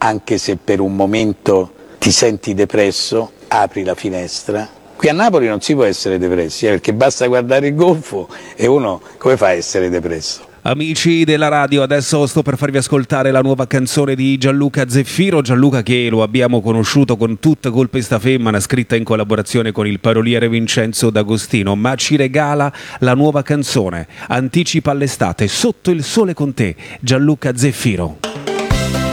anche se per un momento ti senti depresso, apri la finestra. Qui a Napoli non si può essere depressi, perché basta guardare il Golfo e uno come fa a essere depresso? Amici della radio, adesso sto per farvi ascoltare la nuova canzone di Gianluca Zeffiro. Gianluca, che lo abbiamo conosciuto con Tutta colpa sta femmina, scritta in collaborazione con il paroliere Vincenzo D'Agostino, ma ci regala la nuova canzone, anticipa l'estate, Sotto il sole con te, Gianluca Zeffiro.